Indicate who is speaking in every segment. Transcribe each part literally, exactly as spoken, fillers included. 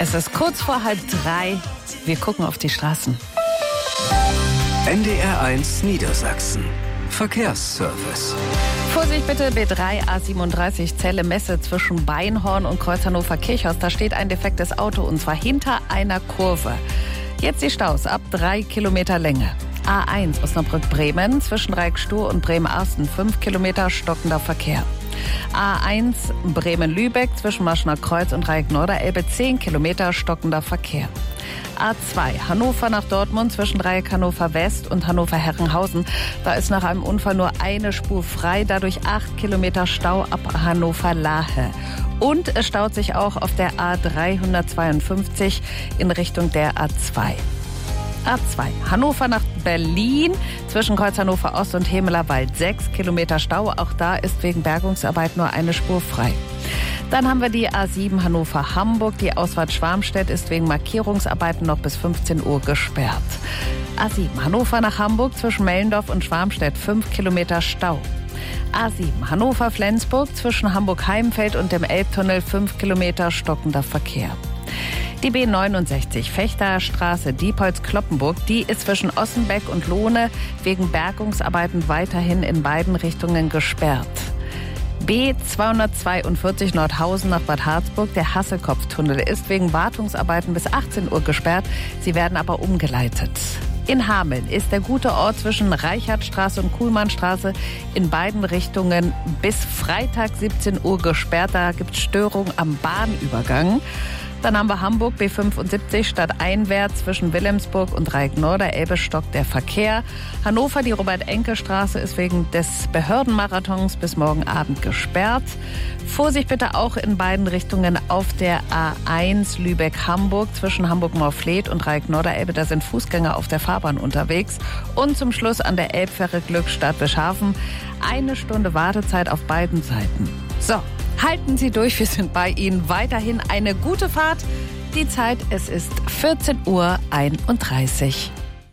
Speaker 1: Es ist kurz vor halb drei. Wir gucken auf die Straßen.
Speaker 2: N D R eins Niedersachsen. Verkehrsservice.
Speaker 1: Vorsicht bitte, B drei A siebenunddreißig Celle-Messe zwischen Beinhorn und Kreuz Hannover-Kirchhaus. Da steht ein defektes Auto und zwar hinter einer Kurve. Jetzt die Staus ab drei Kilometer Länge. A eins Osnabrück-Bremen zwischen Reik-Stur und Bremen-Arsten fünf Kilometer stockender Verkehr. A eins Bremen-Lübeck zwischen Maschner Kreuz und Reik-Norderelbe zehn Kilometer stockender Verkehr. A zwei Hannover nach Dortmund zwischen Dreieck Hannover West und Hannover Herrenhausen. Da ist nach einem Unfall nur eine Spur frei, dadurch acht Kilometer Stau ab Hannover Lahe. Und es staut sich auch auf der A dreihundertzweiundfünfzig in Richtung der A zwei. A zwei Hannover nach Berlin zwischen Kreuz Hannover Ost und Hemelerwald sechs Kilometer Stau. Auch da ist wegen Bergungsarbeit nur eine Spur frei. Dann haben wir die A sieben Hannover-Hamburg. Die Ausfahrt Schwarmstedt ist wegen Markierungsarbeiten noch bis fünfzehn Uhr gesperrt. A sieben Hannover nach Hamburg zwischen Mellendorf und Schwarmstedt fünf Kilometer Stau. A sieben Hannover-Flensburg zwischen Hamburg-Heimfeld und dem Elbtunnel fünf Kilometer stockender Verkehr. Die B neunundsechzig Fechterstraße Diepholz-Kloppenburg, die ist zwischen Ossenbeck und Lohne wegen Bergungsarbeiten weiterhin in beiden Richtungen gesperrt. B zweihundertzweiundvierzig Nordhausen nach Bad Harzburg, der Hasselkopftunnel ist wegen Wartungsarbeiten bis achtzehn Uhr gesperrt. Sie werden aber umgeleitet. In Hameln ist der gute Ort zwischen Reichardtstraße und Kuhlmannstraße in beiden Richtungen bis Freitag siebzehn Uhr gesperrt. Da gibt es Störungen am Bahnübergang. Dann haben wir Hamburg B fünfundsiebzig stadteinwärts zwischen Wilhelmsburg und Reik-Norderelbe stockt der Verkehr. Hannover, die Robert-Enke-Straße ist wegen des Behördenmarathons bis morgen Abend gesperrt. Vorsicht bitte auch in beiden Richtungen auf der A eins Lübeck-Hamburg zwischen Hamburg-Morfleet und Reik-Norderelbe. Da sind Fußgänger auf der Fahrbahn unterwegs. Und zum Schluss an der Elbfähre Glückstadt-Bischhafen eine Stunde Wartezeit auf beiden Seiten. So. Halten Sie durch, wir sind bei Ihnen. Weiterhin eine gute Fahrt. Die Zeit, es ist vierzehn Uhr einunddreißig.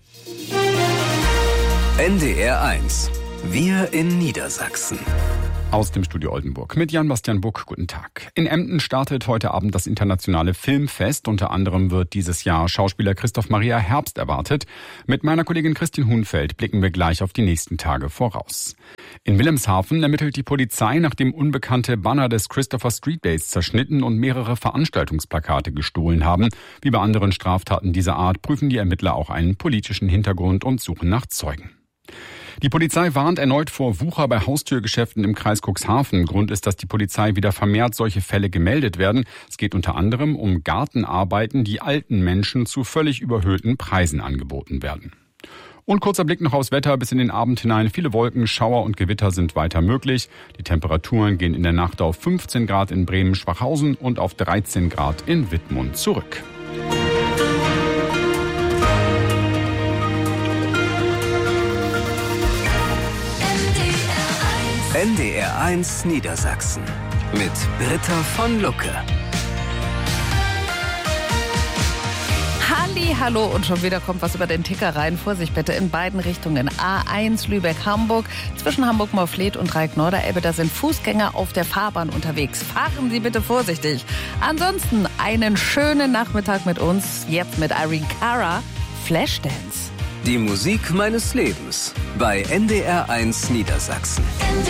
Speaker 2: N D R eins. Wir in Niedersachsen.
Speaker 3: Aus dem Studio Oldenburg mit Jan-Bastian Buck. Guten Tag. In Emden startet heute Abend das internationale Filmfest. Unter anderem wird dieses Jahr Schauspieler Christoph Maria Herbst erwartet. Mit meiner Kollegin Christine Hunfeld blicken wir gleich auf die nächsten Tage voraus. In Wilhelmshaven ermittelt die Polizei, nachdem unbekannte Banner des Christopher Street Days zerschnitten und mehrere Veranstaltungsplakate gestohlen haben. Wie bei anderen Straftaten dieser Art prüfen die Ermittler auch einen politischen Hintergrund und suchen nach Zeugen. Die Polizei warnt erneut vor Wucher bei Haustürgeschäften im Kreis Cuxhaven. Grund ist, dass die Polizei wieder vermehrt solche Fälle gemeldet werden. Es geht unter anderem um Gartenarbeiten, die alten Menschen zu völlig überhöhten Preisen angeboten werden. Und kurzer Blick noch aufs Wetter bis in den Abend hinein. Viele Wolken, Schauer und Gewitter sind weiter möglich. Die Temperaturen gehen in der Nacht auf fünfzehn Grad in Bremen-Schwachhausen und auf dreizehn Grad in Wittmund zurück.
Speaker 2: N D R eins Niedersachsen mit Britta von Lucke.
Speaker 1: Halli, hallo und schon wieder kommt was über den Ticker rein. Vorsicht bitte in beiden Richtungen. A eins Lübeck-Hamburg zwischen Hamburg-Morfleet und Reik-Norderelbe. Da sind Fußgänger auf der Fahrbahn unterwegs. Fahren Sie bitte vorsichtig. Ansonsten einen schönen Nachmittag mit uns. Jetzt mit Irene Cara, Flashdance.
Speaker 2: Die Musik meines Lebens bei N D R eins Niedersachsen.
Speaker 4: N D